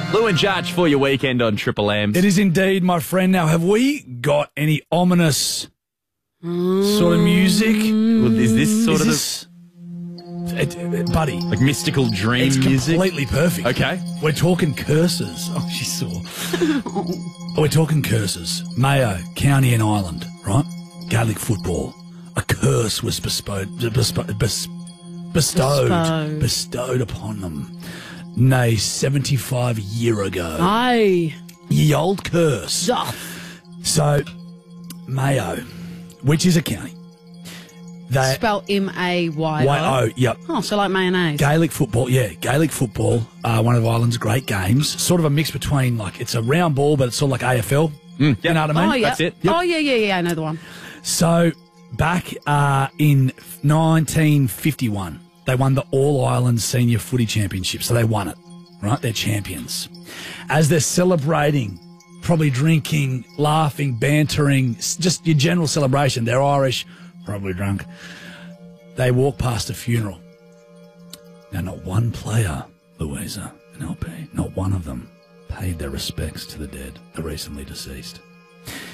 Lou and Judge for your weekend on Triple M. It is indeed, my friend. Now, have we got any ominous sort of music? Well, is this sort of buddy, like mystical dream it's music? completely perfect. Okay. We're talking curses. Oh, she's sore. We're talking curses. Mayo, County and Island, right? Gaelic football. A curse was bestowed upon them. Nay, 75 year ago. Aye. Ye old curse. Duff. So, Mayo, which is a county. They Spell M-A-Y-O. Y-O, yep. Oh, so like mayonnaise. Gaelic football, yeah. Gaelic football, one of Ireland's great games. Sort of a mix between, like, it's a round ball, but it's sort of like AFL. You know what I mean? Oh, yeah. That's it. Oh, yeah, I know the one. So, back in 1951, they won the All-Ireland Senior Footy Championship, so they won it, right? They're champions. As they're celebrating, probably drinking, laughing, bantering, just your general celebration, they're Irish, probably drunk, they walk past a funeral. Now, not one player, Louisa and LP, not one of them paid their respects to the dead, the recently deceased.